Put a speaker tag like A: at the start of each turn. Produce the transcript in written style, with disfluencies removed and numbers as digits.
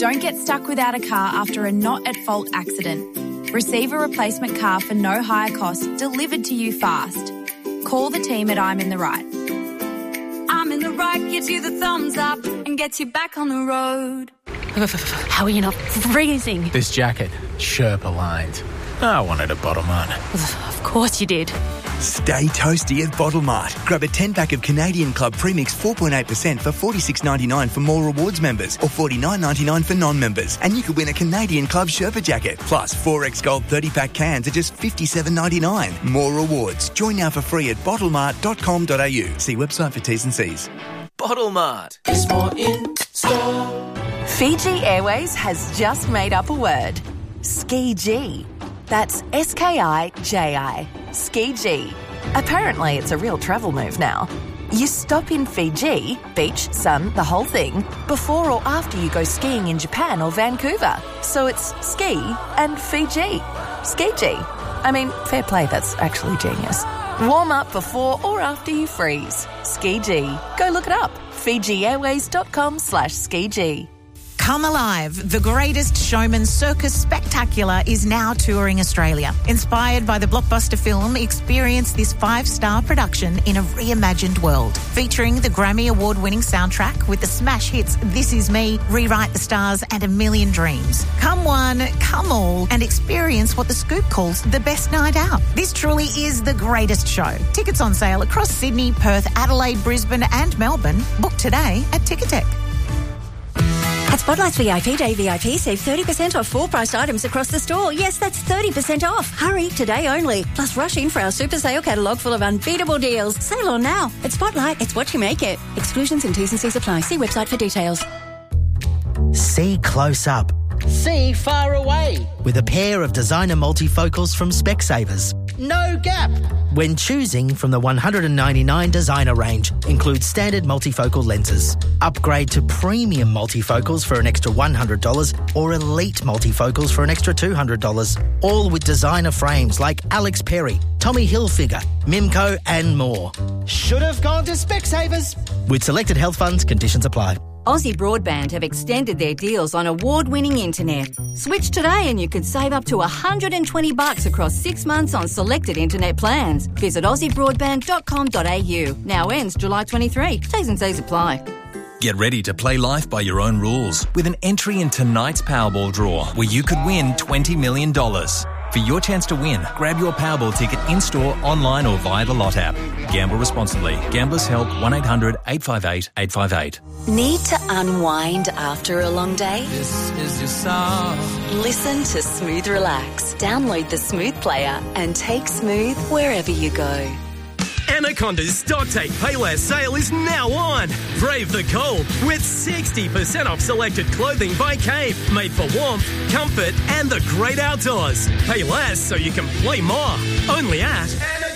A: Don't get stuck without a car after a not-at-fault accident. Receive a replacement car for no higher cost delivered to you fast. Call the team at I'm in the Right. I'm in the Right gives you the thumbs up and gets you back on the road.
B: How are you not freezing?
C: This jacket, Sherpa lined. I wanted a Bottle Mart.
B: Of course you did.
D: Stay toasty at Bottle Mart. Grab a 10-pack of Canadian Club Premix 4.8% for $46.99 for More Rewards members or $49.99 for non-members. And you could win a Canadian Club Sherpa jacket. Plus, 4X Gold 30-pack cans are just $57.99. More Rewards. Join now for free at bottlemart.com.au. See website for T's and C's.
E: Bottle Mart. There's more in store.
F: Fiji Airways has just made up a word. Ski-G. That's S-K-I-J-I. Ski-G. Apparently it's a real travel move now. You stop in Fiji, beach, sun, the whole thing, before or after you go skiing in Japan or Vancouver. So it's ski and Fiji. Ski-G. I mean, fair play, that's actually genius. Warm up before or after you freeze. Ski-G. Go look it up. FijiAirways.com/Ski-G.
G: Come Alive, the Greatest Showman Circus Spectacular is now touring Australia. Inspired by the blockbuster film, experience this 5-star production in a reimagined world. Featuring the Grammy Award-winning soundtrack with the smash hits This Is Me, Rewrite the Stars and A Million Dreams. Come one, come all, and experience what The Scoop calls the best night out. This truly is the greatest show. Tickets on sale across Sydney, Perth, Adelaide, Brisbane and Melbourne. Book today at Ticketek.
H: At Spotlight's VIP Day VIP, save 30% off full-priced items across the store. Yes, that's 30% off. Hurry, today only. Plus, rush in for our super sale catalogue full of unbeatable deals. Sale on now. At Spotlight, it's what you make it. Exclusions and T's and C's apply. See website for details.
I: See close up.
J: See far away.
I: With a pair of designer multifocals from Specsavers.
J: No gap.
I: When choosing from the 199 designer range, includes standard multifocal lenses. Upgrade to premium multifocals for an extra $100 or elite multifocals for an extra $200. All with designer frames like Alex Perry, Tommy Hilfiger, Mimco and more.
J: Should have gone to Specsavers.
I: With selected health funds, conditions apply.
K: Aussie Broadband have extended their deals on award-winning internet. Switch today and you could save up to $120 across 6 months on selected internet plans. Visit aussiebroadband.com.au. Now ends July 23. T's and C's apply.
L: Get ready to play life by your own rules with an entry in tonight's Powerball draw where you could win $20 million. For your chance to win, grab your Powerball ticket in-store, online or via the Lot app. Gamble responsibly. Gamblers Help 1-800-858-858.
F: Need to unwind after a long day?
E: This is your song.
F: Listen to Smooth Relax. Download the Smooth player and take Smooth wherever you go.
M: Anaconda's Stock Take Payless sale is now on. Brave the cold with 60% off selected clothing by Cave, made for warmth, comfort and the great outdoors. Pay less so you can play more. Only at